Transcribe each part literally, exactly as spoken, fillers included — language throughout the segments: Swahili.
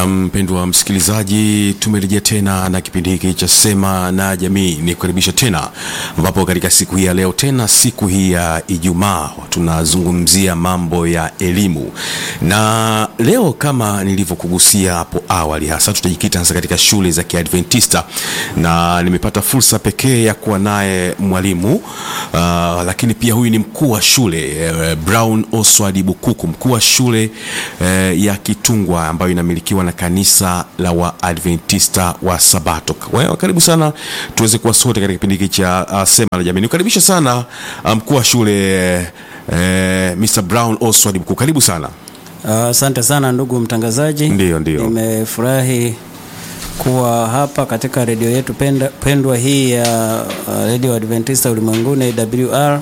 Na mpendwa msikilizaji, tumerejea tena na kipindi hiki cha Sema na Jamii. Nikukaribisha tena ambapo katika siku hii ya leo, tena siku hii ya Ijumaa, tunazungumzia mambo ya elimu. Na leo kama nilivyokugusia hapo awali, hasa tutajikita hasa katika shule za Kiadventista, na nimepata fursa pekee ya kuwa naye mwalimu uh, lakini pia huyu ni mkuu wa shule uh, Brown Oswald Bukuku, mkuu wa shule uh, ya Kitungwa ambayo inamilikiwa na kanisa la Waadventista wa Sabato. Wewe karibu sana tuweze kuwa sote katika kipindi hiki cha uh, Sema na Jamii. Nikaribisha sana mkuu um, wa shule uh, mister Brown Oswald Bukuku. Karibu sana. Asante uh, sana ndugu mtangazaji. Ndio ndio. Nimefurahi kuwa hapa katika redio yetu penda, pendwa hii ya uh, Radio Adventista Ulimwenguni A W R.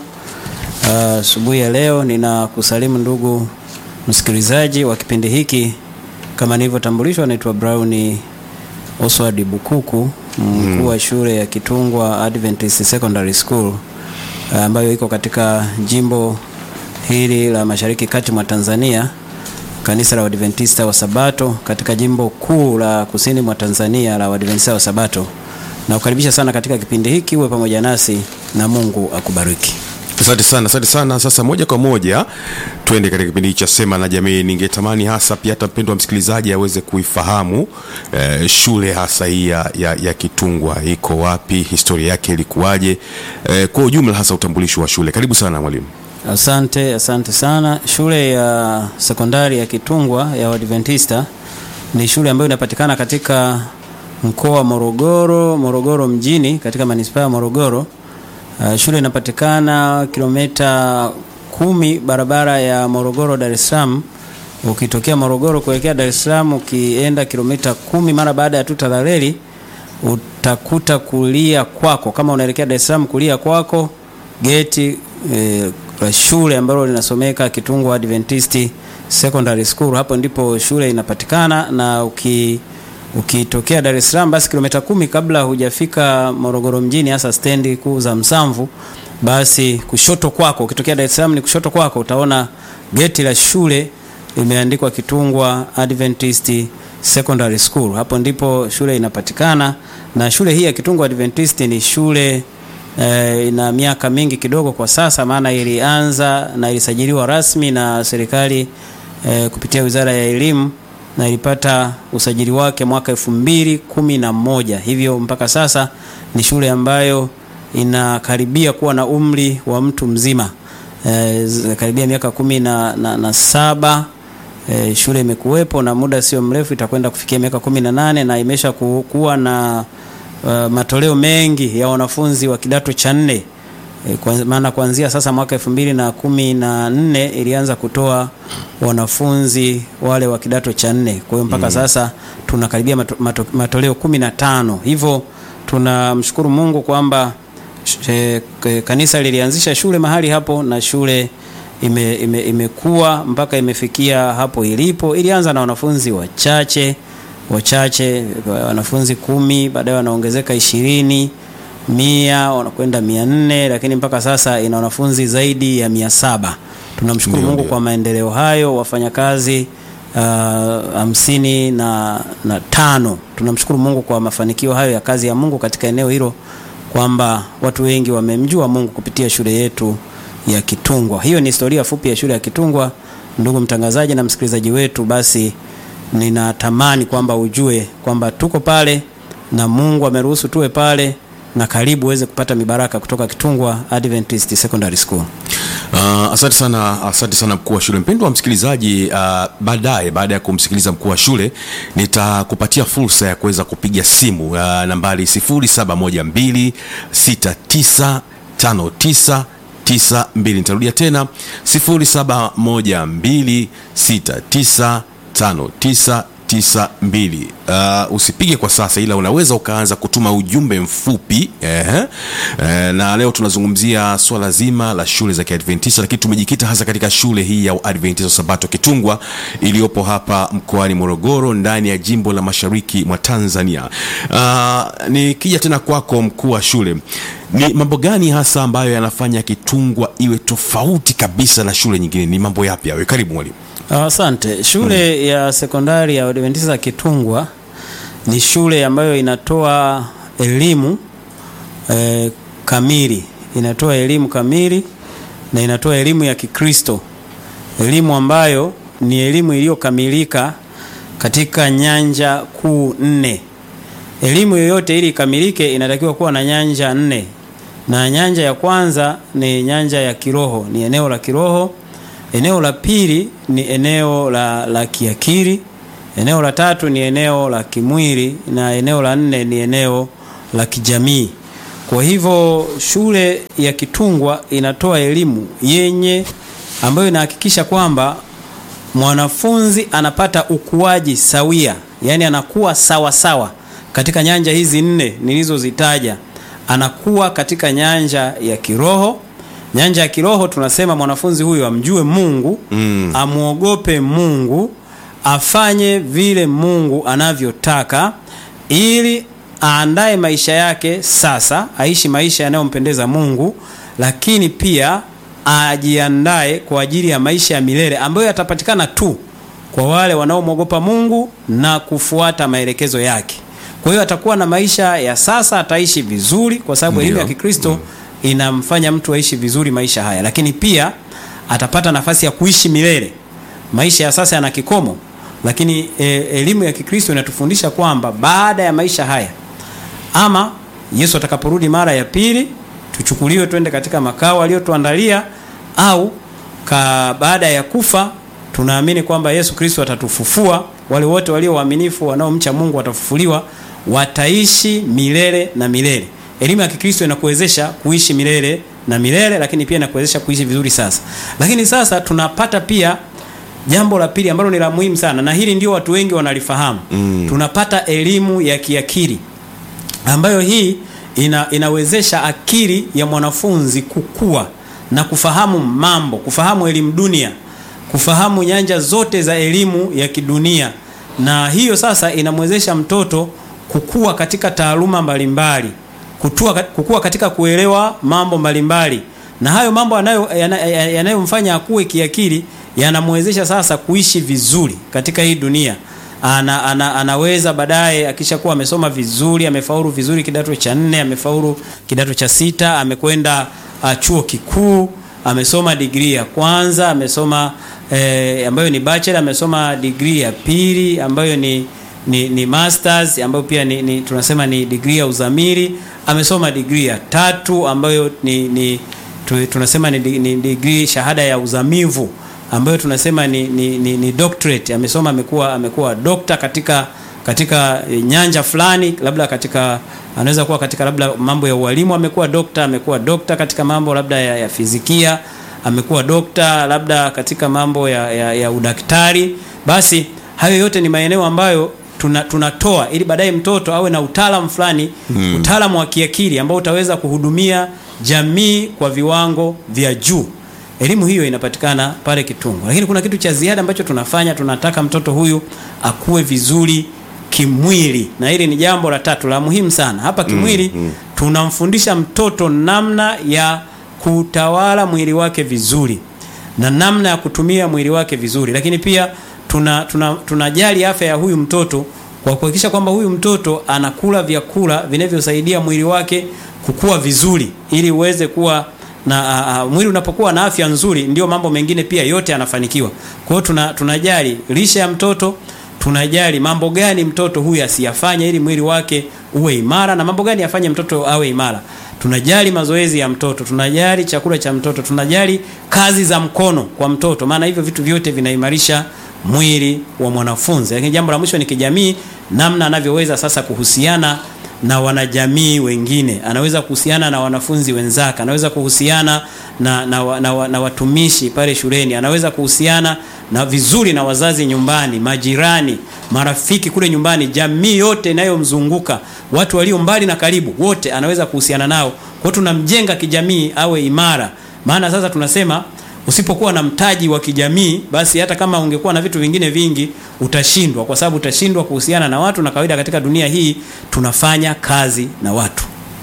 Asubuhi uh, ya leo ninakusalimu ndugu msikilizaji wa kipindi hiki. Kama nilivyotambulishwa, naitwa Brown Oswald Bukuku, mkuu wa shule ya Kitungwa Adventist Secondary School ambayo iko katika jimbo hili la Mashariki Kati mwa Tanzania, kanisa la Adventista wa Sabato katika jimbo kuu la Kusini mwa Tanzania la Adventista wa Sabato. Na kukaribisha sana katika kipindi hiki, uwe pamoja nasi na Mungu akubariki. Asante sana, asante sana. Sasa moja kwa moja twende katika kipindi cha Sema na Jamii. Ningetamani hasa pia hata mpendwa msikilizaji aweze kuifahamu eh, shule hasa hii ya, ya, ya Kitungwa iko wapi, historia yake ilikuwaje, eh, kwa ujumla hasa utambulisho wa shule. Karibu sana mwalimu. Asante, asante sana. Shule ya sekondari ya Kitungwa ya Adventista ni shule ambayo inapatikana katika mkoa wa Morogoro, Morogoro mjini, katika manispaa ya Morogoro. Uh, shule inapatikana kilomita kumi barabara ya Morogoro Dar es Salaam. Ukitokea Morogoro kuelekea Dar es Salaam, ukienda kilomita kumi mara baada ya tuta la reli, utakuta kulia kwako, kama unaelekea Dar es Salaam, kulia kwako geti eh, la shule ambalo linasomeka Kitungwa Adventist Secondary School. Hapo ndipo shule inapatikana. Na uki ukitokea Dar es Salaam, basi kilomita kumi kabla hujafika Morogoro mjini, hasa stendi kuu za Msamvu, basi kushoto kwako, ukitokea Dar es Salaam ni kushoto kwako, utaona geti la shule limeandikwa Kitungwa Adventist Secondary School. Hapo ndipo shule inapatikana. Na shule hii ya Kitungwa Adventist ni shule eh, ina miaka mingi kidogo kwa sasa, maana ilianza na ilisajiliwa rasmi na serikali eh, kupitia Wizara ya Elimu, na ilipata usajili wake mwaka elfu mbili kumi na moja. Hivyo mpaka sasa ni shule ambayo inakaribia kuwa na umri wa mtu mzima. E, karibia miaka kumi na, na, na saba e, shule imekuwepo, na muda sio mrefu itakwenda kufikia miaka kumi na nane, na imesha ku, kuwa na uh, matoleo mengi ya wanafunzi wa kidato cha nne. E, kwa maana kuanzia sasa mwaka elfu mbili na kumi na nne ilianza kutoa wanafunzi wale wa kidato cha nne. Kwa hiyo mpaka mm. sasa tunakaribia mato, mato, matoleo kumi na tano. Hivyo tunamshukuru Mungu kwamba e, kanisa lilianzisha shule mahali hapo, na shule ime, ime, imekuwa mpaka imefikia hapo ilipo. Ilianza na wanafunzi wachache wachache, wanafunzi kumi, baadaye wanaongezeka ishirini, mia, wanakwenda mia nne, lakini mpaka sasa ina wanafunzi zaidi ya mia saba. Tunamshukuru Mungu ndiyo. Kwa maendeleo hayo, wafanyakazi uh, hamsini na, na tano. Tunamshukuru Mungu kwa mafanikio hayo ya kazi ya Mungu katika eneo hilo, kwamba watu wengi wamemjua Mungu kupitia shule yetu ya Kitungwa. Hiyo ni historia fupi ya shule ya Kitungwa, ndugu mtangazaji na msikilizaji wetu. Basi ninatamani kwamba ujue kwamba tuko pale na Mungu ameruhusu tuwe pale, na karibu uweze kupata mibaraka kutoka Kitungwa Adventist Secondary School. Uh, asante sana, asante sana mkuu wa shule. Mpendwa msikilizaji, uh, baadaye baada ya kumsikiliza mkuu wa shule nitakupatia fursa ya kuweza kupiga simu uh, nambari sifuri saba moja mbili sita tisa tano tisa tisa mbili. Nitarudia tena sifuri saba moja mbili sita tisa tano tisa tisa mbili. Uh, usipige kwa sasa, ila unaweza ukaanza kutuma ujumbe mfupi eh, eh, na leo tunazungumzia swala zima la shule za Kiadventista, lakini tumejikita hasa katika shule hii ya Adventista Sabato Kitungwa iliyopo hapa mkoani Morogoro ndani ya jimbo la Mashariki mwa Tanzania. Uh, nikija tena kwako mkuu wa shule, Ni mambo gani hasa ambayo yanafanya Kitungwa iwe tofauti kabisa na shule nyingine? Ni mambo yapi hayo? Karibu mwalimu. Asante. Shule hmm. ya sekondari ya Waadventista Kitungwa ni shule ambayo inatoa elimu eh, kamili. Inatoa elimu kamili na inatoa elimu ya Kikristo. Elimu ambayo ni elimu iliyokamilika katika nyanja kuu nne. Elimu yoyote ili ikamilike inatakiwa kuwa na nyanja nne. Na nyanja ya kwanza ni nyanja ya kiroho, ni eneo la kiroho. Eneo la pili ni eneo la, la kiakili. Eneo la tatu ni eneo la kimwili, na eneo la nne ni eneo la kijamii. Kwa hivyo shule ya Kitungwa inatoa elimu yenye ambayo inahakikisha kwamba mwanafunzi anapata ukuaji sawia, yani anakuwa sawa sawa katika nyanja hizi nne nilizozitaja. Anakuwa katika nyanja ya kiroho. Nyanja ya kiroho tunasema mwanafunzi huyu amjue Mungu, mm. amuogope Mungu, afanye vile Mungu anavyotaka ili aandae maisha yake sasa, aishi maisha yanayompendeza Mungu, lakini pia ajiandae kwa ajili ya maisha ya milele ambayo yatapatikana tu kwa wale wanaomwogopa Mungu na kufuata maelekezo yake. Kwa hiyo atakuwa na maisha ya sasa, ataishi vizuri kwa sababu elimu ya Kikristo mm. inamfanya mtu aishi vizuri maisha haya, lakini pia atapata nafasi ya kuishi milele. Maisha ya sasa yana kikomo, lakini e, elimu ya Kikristo inatufundisha kwamba baada ya maisha haya, ama Yesu atakaporudi mara ya pili, tuchukuliwe twende katika makao aliyotuandalia, au ka baada ya kufa tunaamini kwamba Yesu Kristo atatufufua. Wale wote walio waaminifu wanaomcha Mungu watafufuliwa, wataishi milele na milele. Elimu ya Kikristo inakuwezesha kuishi milele na milele, lakini pia inakuwezesha kuishi vizuri sasa. Lakini sasa tunapata pia jambo la pili ambalo ni la muhimu sana, na hili ndio watu wengi wanalifahamu. Mm. Tunapata elimu ya kiakili ambayo hii ina, inawezesha akili ya mwanafunzi kukua na kufahamu mambo, kufahamu elimu dunia, kufahamu nyanja zote za elimu ya kidunia. Na hiyo sasa inamwezesha mtoto kukua katika taaluma mbalimbali, kutua, kukua katika kuelewa mambo mbalimbali. Na hayo mambo yanayomfanya akue kiakili yanamwezesha sasa kuishi vizuri katika hii dunia. Ana, ana, anaweza baadaye akishakuwa amesoma vizuri, amefaulu vizuri kidato cha nne, amefaulu kidato cha sita, amekwenda uh, chuo kikuu, amesoma degree ya kwanza, amesoma eh, ambayo ni bachelor, amesoma degree ya pili ambayo ni ni, ni masters ambayo pia ni, ni tunasema ni degree ya uzamili, amesoma degree ya tatu ambayo ni, ni tunasema ni, ni degree shahada ya uzamivu ambayo tunasema ni, ni, ni, ni doctorate. Amesoma amekuwa amekuwa doctor katika katika nyanja fulani, labda katika anaweza kuwa katika labda mambo ya ualimu, amekuwa doctor, amekuwa doctor katika mambo labda ya, ya fizikia, amekuwa doctor labda katika mambo ya, ya, ya udaktari. Basi hayo yote ni maeneo ambayo tuna, tunatoa ili baadaye mtoto awe na utaalamu fulani, hmm. utaalamu wa kiakili ambao utaweza kuhudumia jamii kwa viwango vya juu. Elimu hiyo inapatikana pale Kitungwa. Lakini kuna kitu cha ziada ambacho tunafanya, tunataka mtoto huyu akue vizuri kimwili. Na hili ni jambo la tatu la muhimu sana. Hapa kimwili mm, mm. tunamfundisha mtoto namna ya kutawala mwili wake vizuri na namna ya kutumia mwili wake vizuri. Lakini pia tuna tuna tunajali afya ya huyu mtoto kwa kuhakikisha kwamba huyu mtoto anakula vyakula vinavyosaidia mwili wake kukua vizuri ili uweze kuwa na uh, mwili unapokuwa na afya nzuri ndio mambo mengine pia yote yanafanikiwa. Kwa hiyo tuna tunajali lishe ya mtoto, tunajali mambo gani mtoto huyu asiyafanye ili mwili wake uwe imara na mambo gani afanye mtoto awe imara. Tunajali mazoezi ya mtoto, tunajali chakula cha mtoto, tunajali kazi za mkono kwa mtoto, maana hivyo vitu vyote vinaimarisha mwili wa mwanafunzi. Lakini jambo la mwisho ni kijamii, namna anavyoweza sasa kuhusiana na wanajamii wengine, anaweza kuhusiana na wanafunzi wenzake, anaweza kuhusiana na, na, na, na watumishi pale shuleni, anaweza kuhusiana na vizuri na wazazi nyumbani, majirani, marafiki kule nyumbani, jamii yote inayomzunguka, watu walio mbali na karibu, wote anaweza kuhusiana nao. Kwa hiyo tunamjenga kijamii awe imara. Maana sasa tunasema usipokuwa na mtaji wa kijamii, basi hata kama ungekuwa na vitu vingine vingi utashindwa, kwa sababu utashindwa kuhusiana na watu, na kawaida katika dunia hii tunafanya kazi na watu.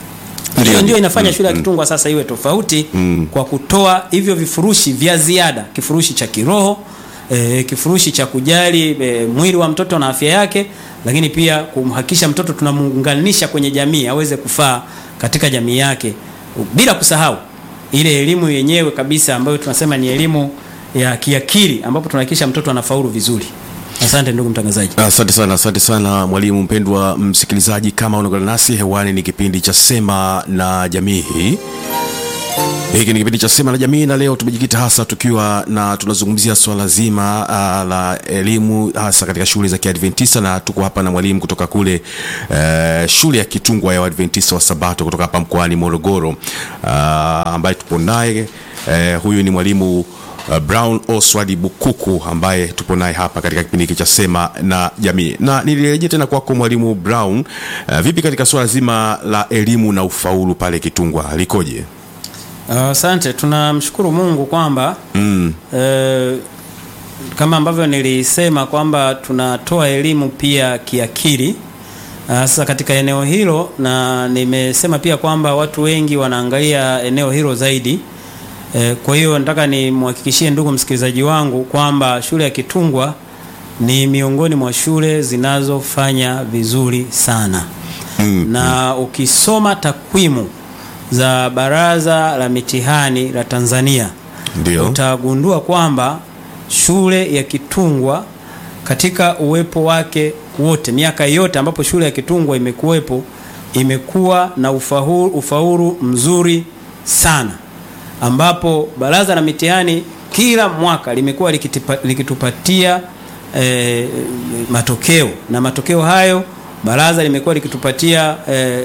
Hiyo ndio inafanya mm, shule ya Kitungwa sasa iwe tofauti mm, kwa kutoa hivyo vifurushi vya ziada, kifurushi cha kiroho, e, kifurushi cha kujali e, mwili wa mtoto na afya yake, lakini pia kumhakikisha mtoto tunamuunganisha kwenye jamii aweze kufaa katika jamii yake, bila kusahau ile elimu yenyewe kabisa ambayo tunasema ni elimu ya kiakili, ambapo tunahakikisha mtoto anafaulu vizuri. Asante ndugu mtangazaji. Asante sana, asante sana mwalimu. Mpendwa msikilizaji, kama unaungana nasi hewani, ni kipindi cha Sema na Jamii. Hiki ni kipindi cha Sema na Jamii, na leo tumejikita hasa tukiwa na tunazungumzia swala zima uh, la elimu hasa katika shule za Kiadventista, na tuko hapa na mwalimu kutoka kule uh, shule ya Kitungwa ya Adventista wa Sabato kutoka hapa mkoani Morogoro, uh, ambaye tupo naye. Uh, huyu ni mwalimu Uh, Brown Oswald Bukuku ambaye tupo naye hapa katika kipindi hiki cha Sema na Jamii. Na nilirejea tena kwako mwalimu Brown, uh, vipi katika swala zima la elimu na ufaulu pale Kitungwa likoje? Asante, uh, tunamshukuru Mungu kwamba mm. uh, kama ambavyo nilisema kwamba tunatoa elimu pia kiakili sasa uh, katika eneo hilo, na nimesema pia kwamba watu wengi wanaangalia eneo hilo zaidi. E, kwa hiyo nataka nimhakikishie ndugu msikilizaji wangu kwamba shule ya Kitungwa ni miongoni mwa shule zinazofanya vizuri sana. Mm, na mm. ukisoma takwimu za Baraza la Mitihani la Tanzania, ndio utagundua kwamba shule ya Kitungwa katika uwepo wake wote, miaka yote ambapo shule ya Kitungwa imekuwepo, imekuwa na ufaulu, ufaulu mzuri sana, ambapo Baraza la Mitihani kila mwaka limekuwa likitupatia eh, matokeo, na matokeo hayo baraza limekuwa likitupatia eh,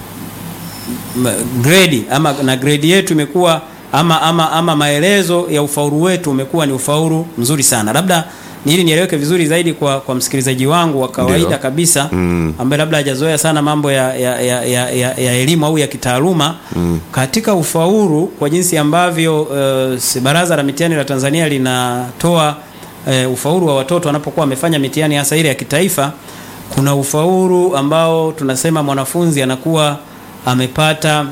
grade ama, na grade yetu imekuwa ama, ama, ama maelezo ya ufaulu wetu umekuwa ni ufaulu mzuri sana. Labda ili nieleweke vizuri zaidi kwa, kwa msikilizaji wangu wa kawaida Dio. kabisa mm. ambaye labda hajazoea sana mambo ya, ya, ya, ya, ya, ya elimu au ya kitaaluma mm. katika ufaulu, kwa jinsi ambavyo uh, Baraza la Mitihani la Tanzania linatoa uh, ufaulu wa watoto wanapokuwa wamefanya mitihani hasa ile ya kitaifa. Kuna ufaulu ambao tunasema mwanafunzi anakuwa amepata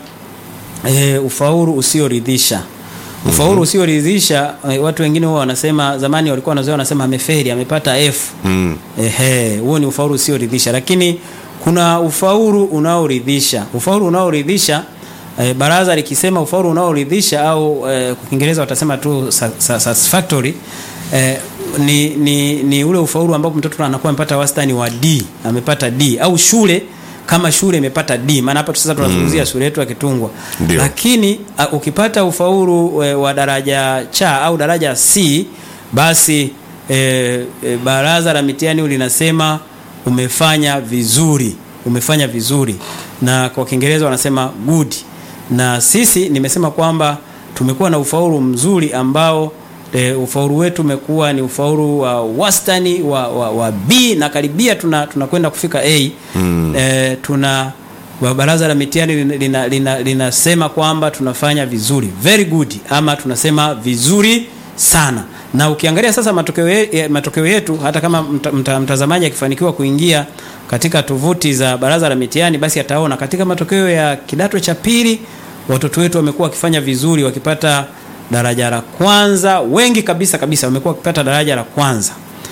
uh, ufaulu usioridhisha. Ufaulu mm-hmm. usioridhisha, watu wengine wao wanasema, zamani walikuwa wanazoea wanasema amefeli, amepata F. Mm. Ehe, huo ni ufaulu usioridhisha. Lakini kuna ufaulu unaoridhisha. Ufaulu unaoridhisha, e, baraza likisema ufaulu unaoridhisha au e, kwa Kiingereza watasema tu satisfactory, e, ni, ni, ni ule ufaulu ambapo mtoto anakuwa amepata wastani wa D, amepata D, au shule kama shule imepata D. Maana hapa sasa tunazungumzia mm. shule yetu ya Kitungwa. Dio. Lakini uh, ukipata ufaulu uh, wa daraja cha au daraja C, basi uh, uh, Baraza la Mitihani linasema umefanya vizuri, umefanya vizuri, na kwa Kiingereza wanasema good. Na sisi nimesema kwamba tumekuwa na ufaulu mzuri ambao E, ufaulu wetu umekuwa ni ufaulu wa wastani wa, wa, wa B, na karibia tuna tunakwenda kufika A. Mm. E, tuna Baraza la Mitihani linasema lina, lina, lina kwamba tunafanya vizuri, very good, ama tunasema vizuri sana. Na ukiangalia sasa matokeo ye, matokeo yetu, hata kama mta, mta, mtazamaji akifanikiwa kuingia katika tovuti za Baraza la Mitihani, basi ataona katika matokeo ya kidato cha pili watoto wetu wamekuwa wakifanya vizuri, wakipata daraja la kwanza. Wengi kabisa kabisa wamekuwa wakipata daraja la kwanza,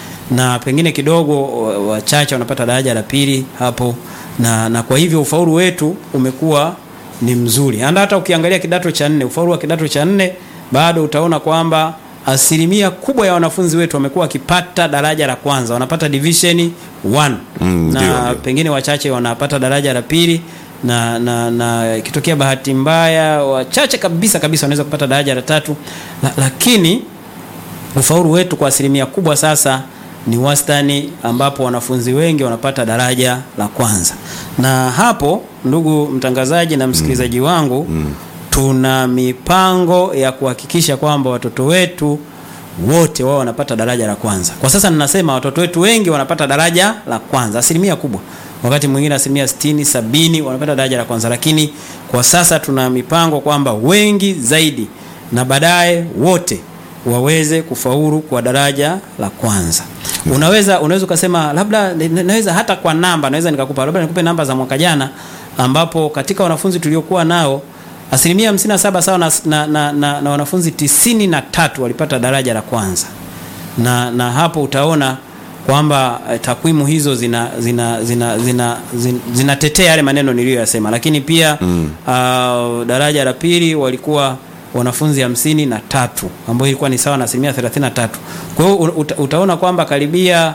na pengine kidogo wachache wanapata daraja la pili hapo, na, na kwa hivyo ufaulu wetu umekuwa ni mzuri. Hata hata ukiangalia kidato cha nne, ufaulu wa kidato cha nne, bado utaona kwamba asilimia kubwa ya wanafunzi wetu wamekuwa wakipata daraja la kwanza, wanapata division one. Mm, na dio, dio. Pengine wachache wanapata daraja la pili, na na na ikitokea bahati mbaya wachache kabisa kabisa wanaweza kupata daraja la tatu. La, lakini ufaulu wetu kwa asilimia kubwa sasa ni wastani, ambapo wanafunzi wengi wanapata daraja la kwanza. Na hapo, ndugu mtangazaji na msikilizaji wangu, mm. tuna mipango ya kuhakikisha kwamba watoto wetu wote wao wanapata daraja la kwanza. Kwa sasa ninasema watoto wetu wengi wanapata daraja la kwanza, asilimia kubwa. Wakati mwingine asilimia sitini, sabini wanapata daraja la kwanza, lakini kwa sasa tuna mipango kwamba wengi zaidi na baadaye wote waweze kufaulu kwa daraja la kwanza. Unaweza unaweza kusema labda naweza hata kwa namba, naweza nikakupa labda nikupe namba za mwaka jana ambapo katika wanafunzi tuliokuwa nao asilimia hamsini na saba sawa na, na, na, na, na wanafunzi tisini na tatu walipata daraja la kwanza, na, na hapo utaona kwamba eh, takwimu hizo zina zina zina zina zinatetea yale maneno niliyoyasema. Lakini pia mm. uh, daraja la pili walikuwa wanafunzi hamsini na tatu ambao ilikuwa ni sawa na asilimia thelathini na tatu. Kwa hiyo uta, utaona kwamba karibia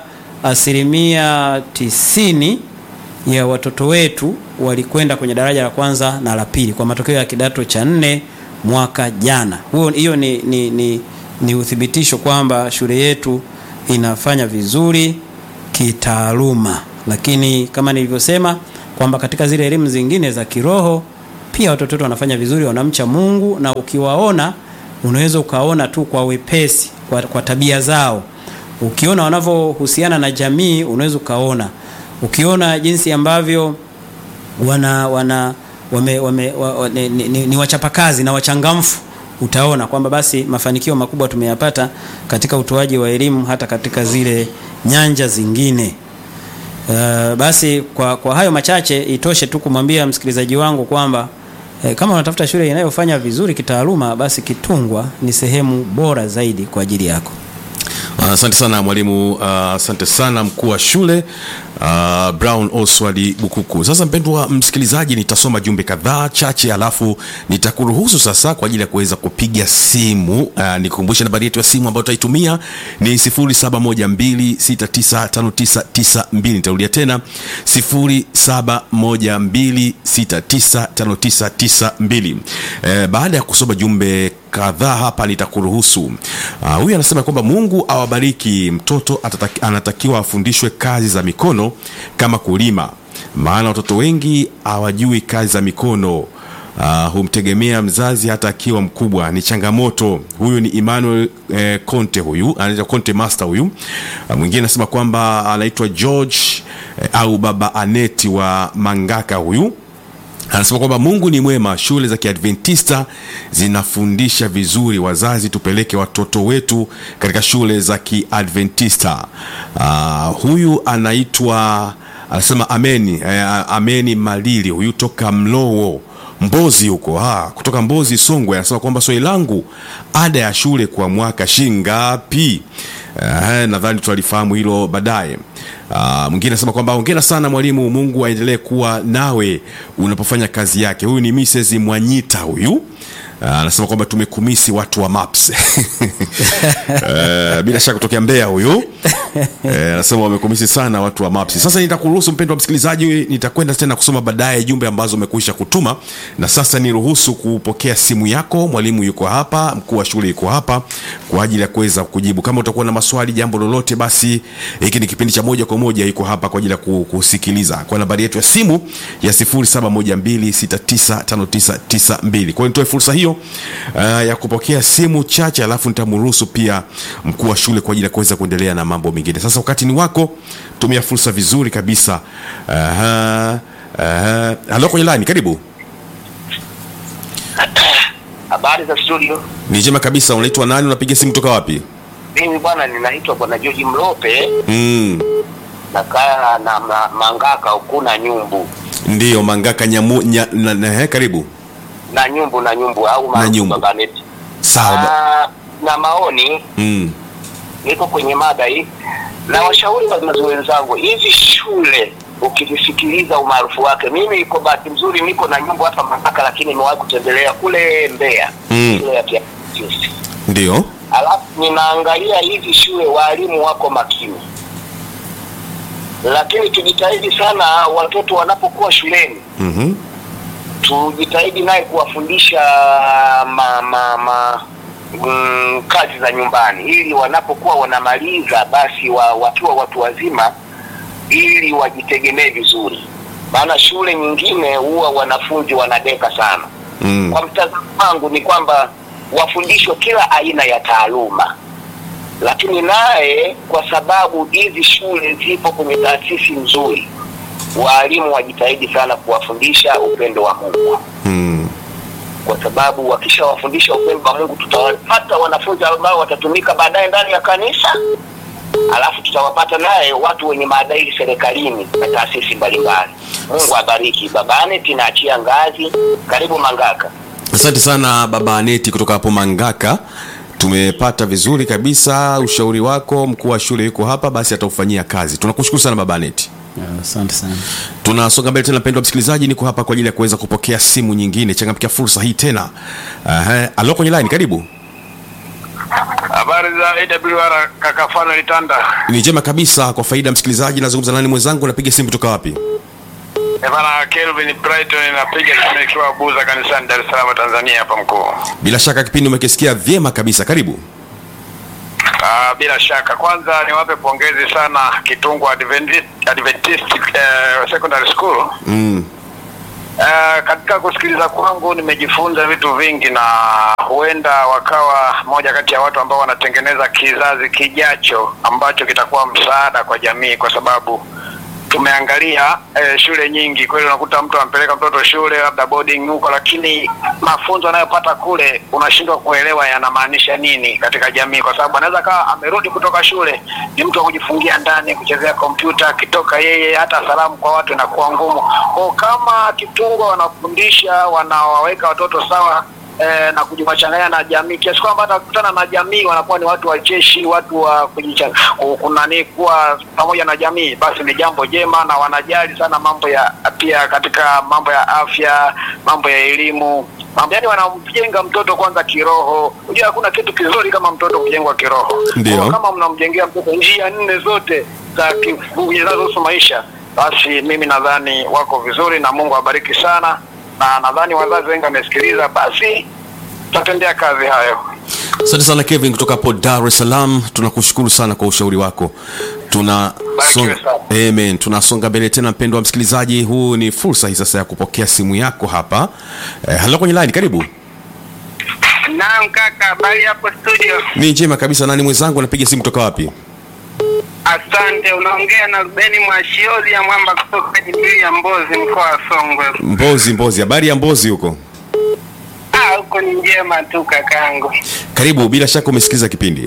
asilimia tisini ya watoto wetu walikwenda kwenye daraja la kwanza na la pili kwa matokeo ya kidato cha nne mwaka jana. Huo hiyo ni, ni, ni, ni uthibitisho kwamba shule yetu inafanya vizuri kitaaluma. Lakini kama nilivyosema kwamba katika zile elimu zingine za kiroho pia watoto wetu wanafanya vizuri, wanamcha Mungu, na ukiwaona unaweza ukaona tu kwa wepesi kwa, kwa tabia zao. Ukiona wanavyohusiana na jamii unaweza ukaona. Ukiona jinsi ambavyo wana wana wame, wame, wa, ni, ni, ni wachapakazi na wachangamfu, utaona kwamba basi mafanikio makubwa tumeyapata katika utoaji wa elimu hata katika zile nyanja zingine. Uh, basi kwa, kwa hayo machache itoshe tu kumwambia msikilizaji wangu kwamba eh, kama unatafuta shule inayofanya vizuri kitaaluma, basi Kitungwa ni sehemu bora zaidi kwa ajili yako. Asante uh, sana mwalimu, asante uh, sana mkuu wa shule uh, Brown Oswald Bukuku. Sasa mpendwa msikilizaji, nitasoma jumbe kadhaa chache alafu nitakuruhusu sasa kwa ajili ya kuweza kupiga simu. Uh, nikukumbusha nambari yetu ya simu ambayo tutaitumia ni sifuri saba moja mbili sita tisa tano tisa tisa mbili. Nitarudia tena sifuri saba moja mbili sita tisa tano tisa tisa mbili. Uh, baada ya kusoma jumbe kadhaa hapa nitakuruhusu. Uh, huyu anasema kwamba Mungu awabariki. Mtoto atataki, anatakiwa afundishwe kazi za mikono kama kulima, maana watoto wengi hawajui kazi za mikono. Uh, humtegemea mzazi hata akiwa mkubwa, ni changamoto. Huyu ni Emmanuel eh, Conte, huyu anaitwa Conte Master huyu. Uh, mwingine anasema kwamba anaitwa George eh, au baba Aneti wa Mangaka huyu. Anasema kwamba Mungu ni mwema, shule za Kiadventista zinafundisha vizuri, wazazi tupeleke watoto wetu katika shule za Kiadventista. Uh, huyu anaitwa anasema Ameni eh, Ameni Malili huyu toka Mlowo Mbozi huko, ha, kutoka Mbozi Songwe. Anasema kwamba swali langu, ada ya shule kwa mwaka shingapi? Uh, nadhani tutalifahamu hilo baadaye. Uh, mwingine anasema kwamba hongera sana mwalimu, Mungu aendelee kuwa nawe unapofanya kazi yake. Huyu ni Misses Mwanyita huyu. Anasema uh, kwamba tumekumisi watu wa Maps. uh, bila shaka kutokea Mbeya huyu. Anasema uh, wamekumisi sana watu wa Maps. Sasa nitakuruhusu mpendwa msikilizaji, nitakwenda tena kusoma baadaye jumbe ambazo umekwisha kutuma, na sasa niruhusu kupokea simu yako. Mwalimu yuko hapa, mkuu wa shule yuko hapa kwa ajili ya kuweza kujibu. Kama utakuwa na maswali, jambo lolote, basi hiki ni kipindi cha moja kwa moja, yuko hapa kwa ajili ya kusikiliza. Kwa nambari yetu ya simu ya sifuri saba moja mbili sita tisa tano tisa tisa mbili. Kwa hiyo nitoe fursa hiyo Uh, ya kupokea simu chache, alafu nitamruhusu pia mkuu wa shule kwa ajili ya kuweza kuendelea na mambo mengine. Sasa wakati ni wako, tumia fursa vizuri kabisa. Aha, aha. Halo kwenye line, karibu. Habari za studio? Ni njema kabisa. Unaitwa nani, unapiga simu kutoka wapi? Mimi bwana ninaitwa bwana George Mlope. Mm. Nakaa na ma, Mangaka ukuna Nyumbu. Ndio, Mangaka nyamu nya, na, na, he, karibu. Na Nyumbu na Nyumbu au Baba Neti. Sawa. Na maoni, mm. niko kwenye mada hii na washauri wazazi wenzangu, hizi shule ukizisikiliza umaarufu wake, mimi iko bahati mzuri niko na Nyumbu hapa Mangaka, lakini nimewahi kutembelea kule Mbeya. Mm. Shule ya Kiadventista. Ndio. Alafu ninaangalia hizi shule walimu wako makini. Lakini tujitahidi sana watoto wanapokuwa shuleni. Mhm. Mm, tujitahidi naye kuwafundisha ma, ma, ma, mm, kazi za nyumbani, ili wanapokuwa wanamaliza basi wa, wakiwa watu wazima, ili wajitegemee vizuri. Maana shule nyingine huwa wanafunzi wanadeka sana. Mm. Kwa mtazamo wangu ni kwamba wafundishwe kila aina ya taaluma, lakini naye kwa sababu hizi shule zipo kwenye taasisi nzuri, walimu wajitahidi sana kuwafundisha upendo wa Mungu. Mm. Kwa sababu wakisha wafundisha upendo wa Mungu, tutawapata wanafunzi ambao watatumika baadaye ndani ya kanisa, alafu tutawapata naye watu wenye maadili serikalini na taasisi mbalimbali. Mungu abariki. Baba Aneti, naachia ngazi. Karibu Mangaka. Asante sana Baba Aneti kutoka hapo Mangaka. Tumepata vizuri kabisa ushauri wako. Mkuu wa shule yuko hapa, basi ataufanyia kazi. Tunakushukuru sana Baba Aneti. Asante sana. Tunasonga mbele tena, mpendwa msikilizaji, niko hapa kwa ajili ya kuweza kupokea simu nyingine. Changamkia fursa hii tena. Uh, alo kwenye line, karibu. Habari za A W R kaka Fano Litanda. Ni njema kabisa. Kwa faida msikilizaji, nazungumza nani mwenzangu, napiga simu kutoka wapi? Bwana Kelvin Brighton, napiga simu nikiwa Buza kanisani Dar es Salaam Tanzania hapa mkuu. Bila shaka kipindi umekisikia vyema kabisa, karibu. Ah, bila shaka kwanza niwape pongezi sana Kitungwa Adventist Adventist uh, Secondary School. Mm. Uh, katika kusikiliza kwangu nimejifunza vitu vingi, na huenda wakawa moja kati ya watu ambao wanatengeneza kizazi kijacho ambacho kitakuwa msaada kwa jamii, kwa sababu tumeangalia eh, shule nyingi kweli unakuta mtu anampeleka mtoto shule labda boarding huko, lakini mafunzo anayopata kule unashindwa kuelewa yanamaanisha nini katika jamii, kwa sababu anaweza kawa amerudi kutoka shule ni mtu wa kujifungia ndani kuchezea kompyuta, kitoka yeye hata salamu kwa watu inakuwa ngumu. Kwa kama Kitungwa wanafundisha, wanawaweka watoto sawa Eh, na kujichanganya na jamii kiasi kwamba hata kukutana na jamii wanakuwa ni watu wacheshi, watu wa kujichanganya kunani kuwa pamoja na jamii, basi ni jambo jema, na wanajali sana mambo ya pia katika mambo ya afya, mambo ya elimu, mambo yani wanamjenga mtoto kwanza kiroho. Unajua hakuna kitu kizuri kama mtoto kujengwa kiroho. Kwa kama mnamjengea mtoto njia nne zote za zinazohusu maisha, basi mimi nadhani wako vizuri na Mungu abariki sana. Na nadhani wazazi wengi wamesikiliza, basi tutatendea kazi hayo. Asante sana Kevin kutoka hapo Dar es Salaam. Tunakushukuru sana kwa ushauri wako. Tuna songa, amen. Tunasonga mbele tena mpendwa msikilizaji, huu ni fursa hii sasa ya kupokea simu yako hapa. Eh, halo kwenye line, karibu. Naam kaka, habari hapo studio? Ni njema kabisa. Nani mwenzangu, anapiga simu kutoka wapi? Asante, unaongea na Rubeni Mwashiozi ya Mwamba kutoka Jibili ya Mbozi, mkoa wa Songwe. Mbozi, Mbozi. Habari ya Mbozi huko? Ah, huko ni njema tu kakangu. Karibu, bila shaka umesikiza kipindi.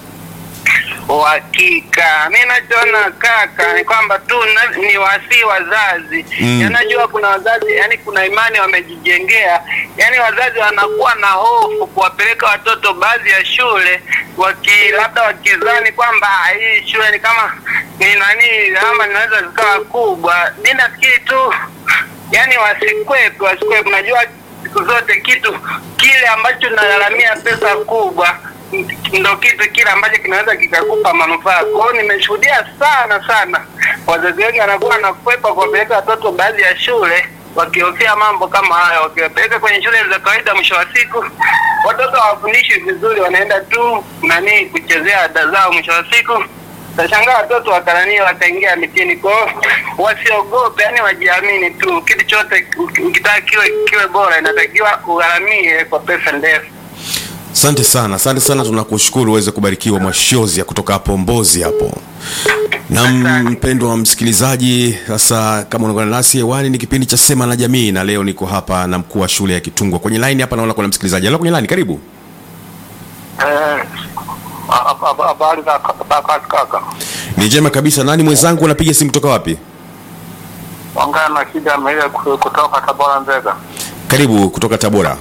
Hakika mimi nachoona kaka ni kwamba tu na, ni wasi wazazi. Mm. Yanajua kuna wazazi, yani kuna imani wamejijengea, yani wazazi wanakuwa na hofu kuwapeleka watoto baadhi ya shule waki labda wakizani kwamba hii shule ni kama ni nani ama inaweza zikawa kubwa. Mimi nafikiri tu yani wasikwepe wasikwepe unajua siku zote kitu kile ambacho nalalamia pesa kubwa ndio kitu kile ambacho kinaweza kikakupa manufaa. Kwa hiyo nimeshuhudia sana sana wazazi wengi wanakuwa na kwepa kuwapeleka watoto baadhi ya shule wakihofia mambo kama haya. Wakiwapeleka kwenye shule za kawaida, mwisho wa siku watoto hawafundishi vizuri, wanaenda tu nani kuchezea ada zao. Mwisho wa siku tashangaa watoto wakarania wataingia mitini. Kwa hiyo wasiogope, yani wajiamini tu. Kitu chote ukitaka kiwe kiwe bora inatakiwa ugharamie kwa pesa ndefu. Asante sana, asante sana, tunakushukuru. Uweze kubarikiwa Mwashiozi kutoka hapo Mbozi hapo. Na mpendwa msikilizaji, sasa kama unaungana nasi hewani, ni kipindi cha Sema na Jamii, na leo niko hapa na mkuu wa shule ya Kitungwa. Kwenye line hapa naona kuna msikilizaji. Halo kwenye line, karibu. Eh, habari za kaka? Ni njema kabisa. Nani mwenzangu, unapiga simu kutoka wapi? Ongea na Shida Mele kutoka Tabora Nzega. Karibu kutoka Tabora.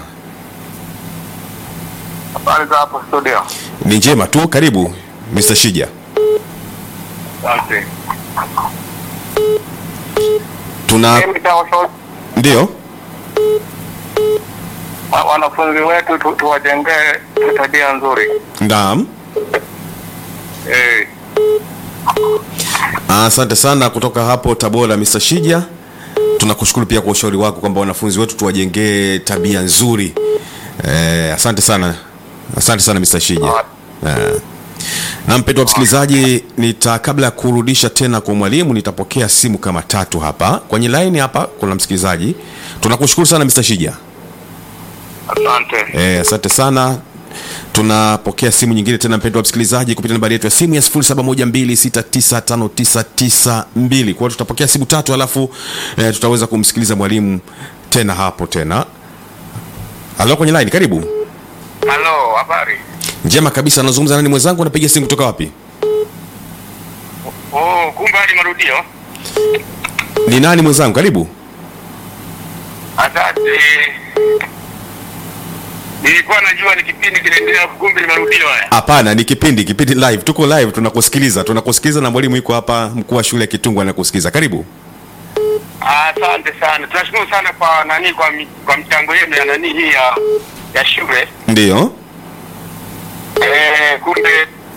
Habari za hapo studio? Ni njema tu, karibu mister Shija. Asante. Tuna ndio wanafunzi wetu tu, tuwajengee tabia nzuri. Naam. Eh. Asante sana kutoka hapo Tabora mister Shija. Tunakushukuru pia kwa ushauri wako kwamba wanafunzi wetu tuwajengee tabia nzuri. Eh, asante sana. Asante sana mister Shija. Eh. Na mpendwa msikilizaji, nita kabla ya kurudisha tena kwa mwalimu, nitapokea simu kama tatu hapa. Kwenye line hapa kuna msikilizaji. Tunakushukuru sana mister Shija. Asante. Eh, asante sana. Tunapokea simu nyingine tena mpendwa msikilizaji kupitia nambari yetu ya simu ya sifuri saba moja mbili sita tisa tano tisa tisa mbili. Kwa hiyo tutapokea simu tatu alafu eh, tutaweza kumsikiliza mwalimu tena hapo tena. Halo kwenye line, karibu. Halo, habari? Njema kabisa. Nazungumza nani mwenzangu, unapiga simu kutoka wapi? Oh, kumbe hadi marudio. Ni nani mwenzangu? Karibu. Asante. Nilikuwa najua ni kipindi kinaendelea, kumbe ni marudio haya. Hapana, ni kipindi, kipindi live. Tuko live, tunakusikiliza. Tunakusikiliza na mwalimu yuko hapa, mkuu wa shule ya Kitungwa anakusikiliza. Karibu. Asante sana. Tunashukuru sana kwa nani kwa mi, kwa mchango yenu ya nani hii ya ya shule. Ndio. Eh, kumbe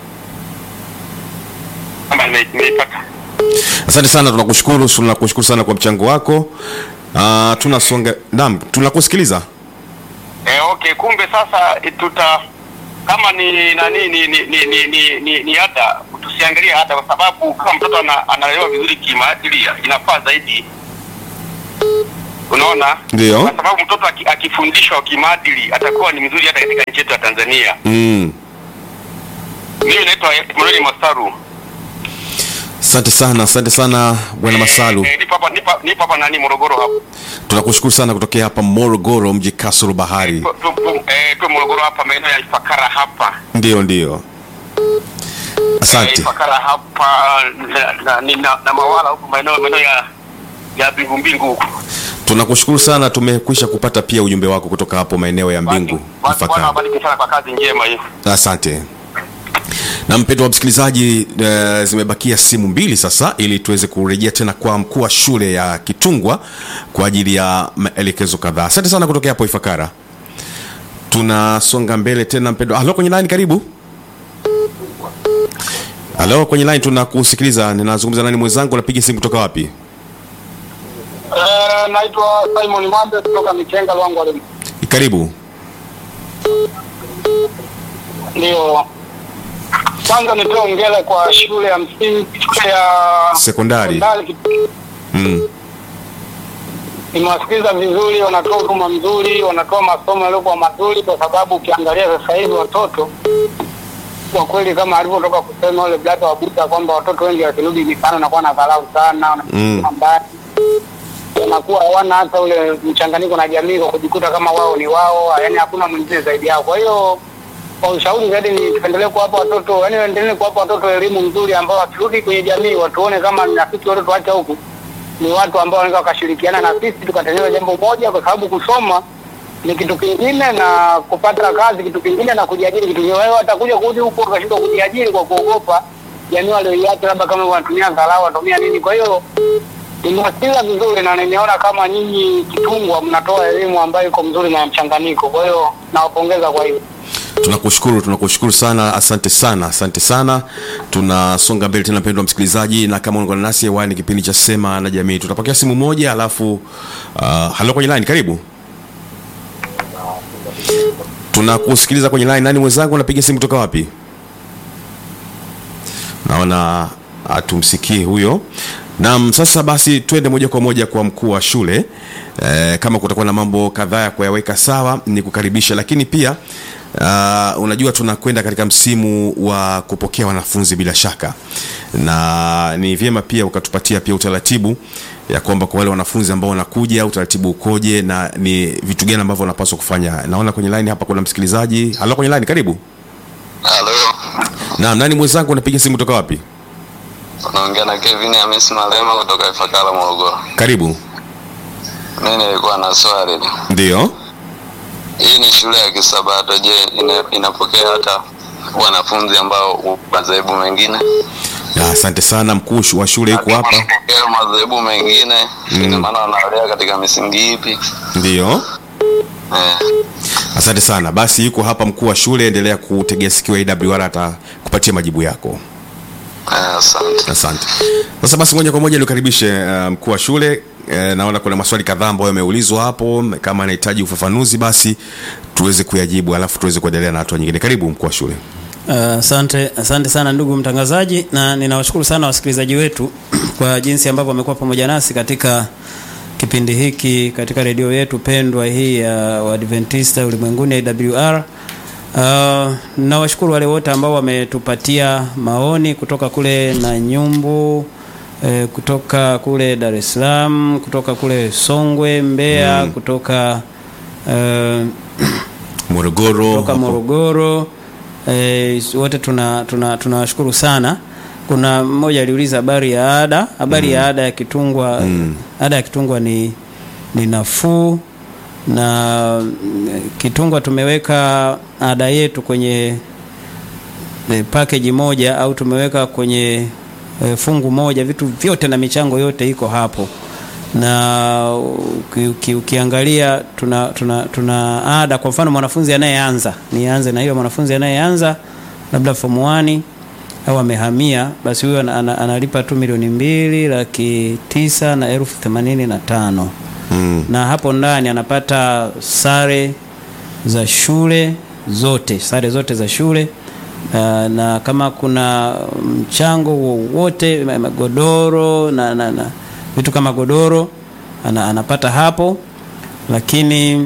kama nimepata. Asante sana, tunakushukuru, tunakushukuru sana kwa mchango wako. Ah, uh, tunasonga. Naam, tunakusikiliza. Eh, okay, kumbe sasa tuta kama ni nani ni ni ni ni ni, ni, ni hata tusiangalie hata, kwa sababu kama mtoto ana, anaelewa vizuri kimaadili inafaa zaidi. Unaona? Ndio. Kwa sababu mtoto akifundishwa kimaadili atakuwa ni mzuri hata katika nchi yetu ya Tanzania. Mm. Mimi naitwa Emmanuel Masaru. Asante sana, asante sana bwana Masalu. Eh, nipo hapa nipo nipo hapa nani Morogoro hapo. Tunakushukuru sana kutokea hapa Morogoro, mji kasoro bahari. Eh, tu, tu, eh, tu Morogoro hapa maeneo ya Ifakara hapa. Ndio ndio. Asante. Eh, Ifakara hapa na na, na, na, na Mawala huko maeneo maeneo ya ya Mbingu Mbingu huko. Tunakushukuru sana, tumekwisha kupata pia ujumbe wako kutoka hapo maeneo ya Mbingu. Bwana wabariki sana kwa kazi njema hiyo. Asante. Na mpendwa msikilizaji, e, zimebakia simu mbili sasa ili tuweze kurejea tena kwa mkuu wa shule ya Kitungwa kwa ajili ya maelekezo kadhaa. Asante sana kutokea hapo Ifakara. Tunasonga mbele tena mpendwa. Halo kwenye line, karibu. Halo kwenye line, tunakusikiliza. Ninazungumza nani mwenzangu, unapiga simu kutoka wapi? Eh, naitwa Simon Mwambe kutoka Mikenga Lwango Lemi. Karibu. Ndio. Kwanza nitoe ongera kwa shule ya msingi, shule ya sekondari. Mm. Nimewasikiliza vizuri, wanatoa huduma nzuri, wanatoa masomo yaliyokuwa mazuri, kwa sababu ukiangalia sasa hivi watoto kwa kweli kama alivyotoka kusema yule brother wa Buta kwamba watoto wengi wakirudi mifano na kuwa na dharau sana, mm. wanakuwa hawana hata ule mchanganyiko na jamii kwa kujikuta kama wao ni wao, yani hakuna mwingine zaidi yao. Kwa hiyo kwa ushauri zaidi ni tuendelee kuwapa watoto, yani waendelee kuwapa watoto elimu nzuri ambao wakirudi kwenye jamii watuone kama na sisi watoto tuacha huku ni watu ambao wanaweza wakashirikiana na sisi tukatengeneza jambo moja, kwa sababu kusoma ni kitu kingine na kupata kazi kitu kingine na kujiajiri kitu kingine. Wao watakuja kurudi huko wakashindwa kujiajiri kwa kuogopa jamii walioiacha, labda kama wanatumia dharau watumia nini. Kwa hiyo nimewasikiza vizuri na nimeona kama nyinyi Kitungwa mnatoa elimu ambayo iko mzuri na mchanganyiko. Kwa hiyo nawapongeza kwa hiyo. Tunakushukuru, tunakushukuru sana, asante sana, asante sana. Tunasonga mbele tena mpendwa msikilizaji, na kama unaungana nasi hewani ni kipindi cha Sema na Jamii. Tutapokea simu moja alafu uh, halo kwenye line, karibu. Tunakusikiliza kwenye line. Nani mwenzangu, unapiga simu kutoka wapi? Naona atumsikii huyo. Naam, sasa basi twende moja kwa moja kwa mkuu wa shule. E, kama kutakuwa na mambo kadhaa ya kuyaweka sawa ni kukaribisha, lakini pia uh, unajua tunakwenda katika msimu wa kupokea wanafunzi bila shaka. Na ni vyema pia ukatupatia pia utaratibu ya kwamba kwa wale wanafunzi ambao wanakuja utaratibu ukoje na ni vitu gani ambavyo wanapaswa kufanya. Naona kwenye line hapa kuna msikilizaji. Halo kwenye line, karibu. Halo. Naam, nani mwenzangu, unapiga simu kutoka wapi? Naongea na Kevin Hamisi Malema kutoka Ifakara Morogoro. Karibu. Mimi nilikuwa na swali. Ndio. Hii ni shule ya Kisabato, je, ina, inapokea hata wanafunzi ambao madhehebu mengine? Ya, asante sana, mkuu wa shule yuko hapa. Inapokea madhehebu mengine, mm. ina maana wanalea katika misingi ipi? Ndio. Eh. Asante sana. Basi yuko hapa mkuu wa shule, endelea kutegea sikio A W R atakupatia majibu yako. Eh, asante. Asante. Sasa basi moja kwa moja nikaribishe uh, mkuu wa shule. Uh, naona kuna maswali kadhaa ambayo yameulizwa hapo, kama anahitaji ufafanuzi basi tuweze kuyajibu alafu tuweze kuendelea na hatua nyingine. Karibu mkuu wa shule. Asante, uh, asante sana ndugu mtangazaji, na ninawashukuru sana wasikilizaji wetu kwa jinsi ambavyo wamekuwa pamoja nasi katika kipindi hiki katika redio yetu pendwa hii ya uh, Adventista Ulimwenguni A W R. Uh, nawashukuru wale wote ambao wametupatia maoni kutoka kule na Nyumbu, eh, kutoka kule Dar es Salaam, kutoka kule Songwe, Mbeya, mm. kutoka uh, Morogoro, kutoka Morogoro. Eh, wote tuna tuna tunawashukuru sana. Kuna mmoja aliuliza habari ya ada, habari mm. ya ada ya Kitungwa mm. ada ya Kitungwa ni ni nafuu, na Kitungwa tumeweka ada yetu kwenye e, package moja, au tumeweka kwenye e, fungu moja, vitu vyote na michango yote iko hapo. Na uki, ukiangalia tuna, tuna, tuna ada, kwa mfano mwanafunzi anayeanza, nianze na hiyo mwanafunzi anayeanza labda form one au amehamia, basi huyo analipa tu milioni mbili laki tisa na elfu themanini na tano. Mm. Na hapo ndani anapata sare za shule zote, sare zote za shule. Uh, na kama kuna mchango wowote, magodoro na, na, na vitu kama godoro ana, anapata hapo. Lakini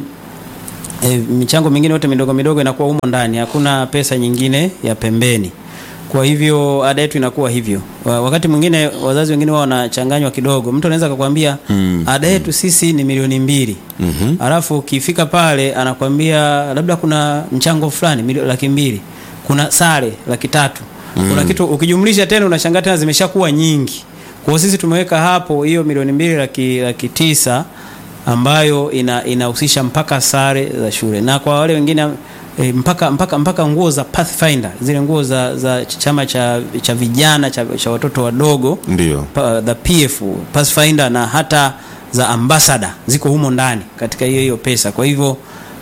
e, michango mingine yote midogo midogo inakuwa humo ndani, hakuna pesa nyingine ya pembeni. Kwa hivyo ada yetu inakuwa hivyo. Wakati mwingine wazazi wengine wao wanachanganywa kidogo. Mtu anaweza kukwambia mm. ada yetu sisi ni milioni mbili. Mm-hmm. Alafu ukifika pale anakuambia labda kuna mchango fulani laki mbili. Kuna sare laki tatu. Mm. Kuna kitu ukijumlisha tena unashangaa tena zimeshakuwa nyingi. Kwa hiyo sisi tumeweka hapo hiyo milioni mbili laki, laki tisa ambayo ina inahusisha mpaka sare za shule. Na kwa wale wengine E, mpaka mpaka mpaka nguo za Pathfinder, zile nguo za za chama cha cha vijana cha, cha watoto wadogo, ndio pa, the P F Pathfinder, na hata za ambassador ziko humo ndani katika hiyo hiyo pesa. Kwa hivyo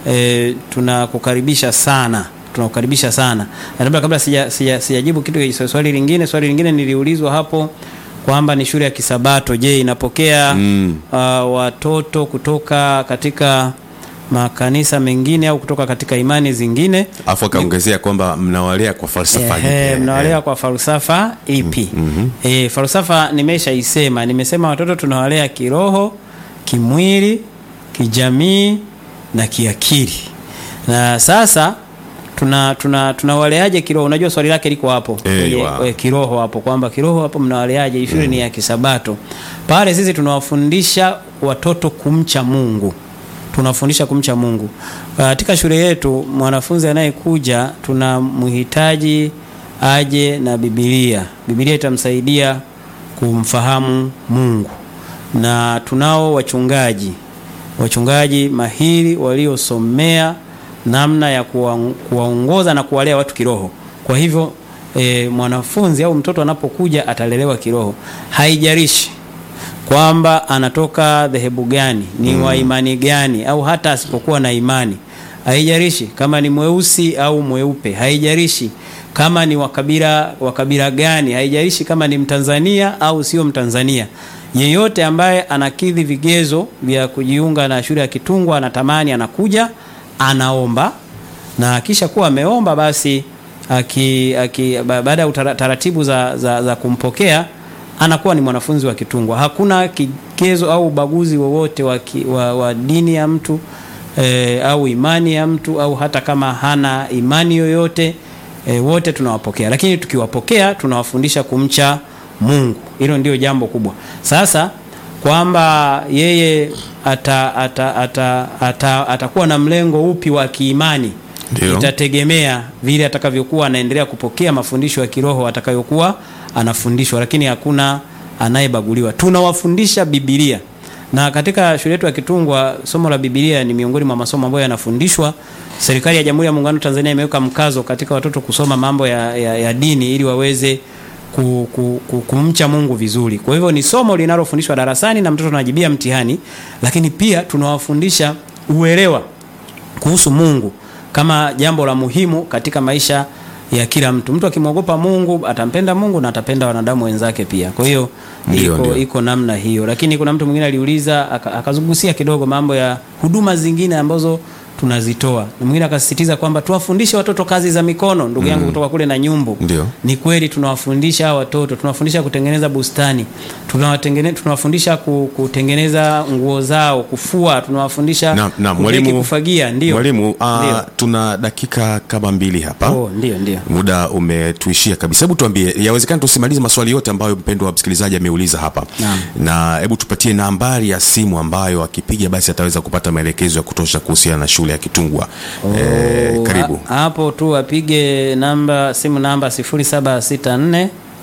e, tunakukaribisha sana, tunakukaribisha sana. Na labda kabla sija sijajibu sija kitu swali lingine, swali lingine niliulizwa hapo kwamba ni shule ya Kisabato, je, inapokea mm. uh, watoto kutoka katika makanisa mengine au kutoka katika imani zingine? Afu akaongezea kwamba mnawalea kwa falsafa ipi? Eh, mnawalea kwa falsafa ipi? Mm-hmm. Eh, falsafa nimeshaisema. Nimesema watoto tunawalea kiroho, kimwili, kijamii na kiakili. Na sasa tuna tuna tunawaleaje kiroho? Unajua swali lake liko hapo. Eh, wow. E, kiroho hapo, kwamba kiroho hapo mnawaleaje? Shule mm. ni ya Kisabato. Pale sisi tunawafundisha watoto kumcha Mungu. Tunafundisha kumcha Mungu. Katika shule yetu mwanafunzi anayekuja tunamhitaji aje na Biblia. Biblia itamsaidia kumfahamu Mungu. Na tunao wachungaji. Wachungaji mahiri waliosomea namna ya kuwaongoza na kuwalea watu kiroho. Kwa hivyo e, mwanafunzi au mtoto anapokuja atalelewa kiroho. Haijalishi kwamba anatoka dhehebu gani, ni mm. wa imani gani, au hata asipokuwa na imani. Haijalishi kama ni mweusi au mweupe, haijalishi kama ni wakabila wakabila gani, haijalishi kama ni Mtanzania au sio Mtanzania. Yeyote ambaye anakidhi vigezo vya kujiunga na shule ya Kitungwa, anatamani, anakuja, anaomba, na kisha kuwa ameomba, basi aki, aki baada ya taratibu za, za, za kumpokea anakuwa ni mwanafunzi wa Kitungwa. Hakuna kigezo au ubaguzi wowote wa, wa, wa dini ya mtu e, au imani ya mtu, au hata kama hana imani yoyote, e, wote tunawapokea. Lakini tukiwapokea tunawafundisha kumcha Mungu. Hilo ndio jambo kubwa. Sasa kwamba yeye ata, ata, ata, ata, atakuwa na mlengo upi wa kiimani, Dio. itategemea vile atakavyokuwa anaendelea kupokea mafundisho ya kiroho atakayokuwa anafundishwa, lakini hakuna anayebaguliwa. Tunawafundisha Biblia. Na katika shule yetu ya Kitungwa somo la Biblia ni miongoni mwa masomo ambayo yanafundishwa. Serikali ya Jamhuri ya Muungano wa Tanzania imeweka mkazo katika watoto kusoma mambo ya, ya, ya dini ili waweze ku, ku, ku, kumcha Mungu vizuri. Kwa hivyo ni somo linalofundishwa darasani na mtoto anajibia mtihani, lakini pia tunawafundisha uelewa kuhusu Mungu kama jambo la muhimu katika maisha ya kila mtu. Mtu akimwogopa Mungu atampenda Mungu na atapenda wanadamu wenzake pia. Kwa hiyo iko iko namna hiyo. Lakini kuna mtu mwingine aliuliza akazungusia kidogo mambo ya huduma zingine ambazo tunazitoa. Na mwingine akasisitiza kwamba tuwafundishe watoto kazi za mikono. Ndugu yangu mm. kutoka kule na Nyumbu. Ndiyo. Ni kweli tunawafundisha watoto, tunawafundisha kutengeneza bustani. Tunawatengeneza tunawafundisha kutengeneza nguo zao, kufua, tunawafundisha na, na, mwalimu, kufagia. Ndio. Mwalimu, uh, tuna dakika kama mbili hapa. Oh, ndio ndio. Muda umetuishia kabisa. Hebu tuambie, yawezekana tusimalize maswali yote ambayo mpendwa msikilizaji ameuliza hapa. Naam. Na hebu tupatie nambari ya simu ambayo akipiga basi ataweza kupata maelekezo ya kutosha kuhusiana na shule ya Kitungwa. Oh, eh, karibu. Ha, hapo tu apige namba simu namba sifuri saba sita nne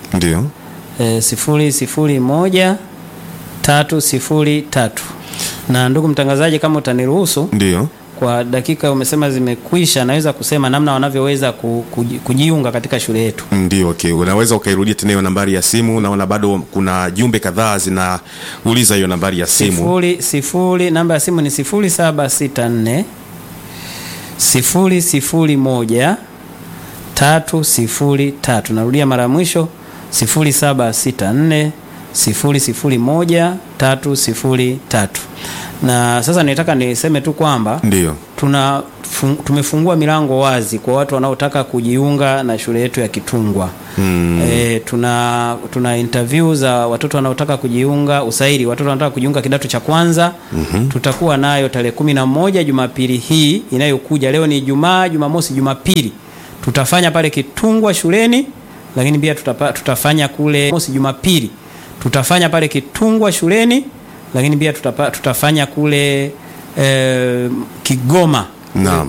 Ndio. E, sifuri sifuri moja tatu sifuri tatu. Na ndugu mtangazaji, kama utaniruhusu, ndio, kwa dakika umesema zimekwisha, naweza kusema namna wanavyoweza kujiunga katika shule yetu. Ndio, okay. Unaweza ukairudia tena hiyo nambari ya simu? Naona bado kuna jumbe kadhaa zinauliza hiyo nambari ya simu. Sifuri, sifuri, namba ya simu ni sifuri saba sita nne sifuri sifuri moja tatu sifuri tatu. Narudia mara mwisho, sifuri saba sita nne sifuri sifuri moja tatu sifuri tatu. Na sasa nitaka niseme tu kwamba ndio tuna fun, tumefungua milango wazi kwa watu wanaotaka kujiunga na shule yetu ya Kitungwa. Hmm. E, tuna tuna interview za watoto wanaotaka kujiunga usaili, watoto wanataka kujiunga kidato cha kwanza. Mm-hmm. Tutakuwa nayo tarehe kumi na moja Jumapili hii inayokuja. Leo ni Ijumaa, Jumamosi, Jumapili tutafanya pale Kitungwa shuleni, lakini pia tutapa, tutafanya kule Mosi Jumapili tutafanya pale Kitungwa shuleni, lakini pia tutapa, tutafanya kule e, Kigoma. Naam.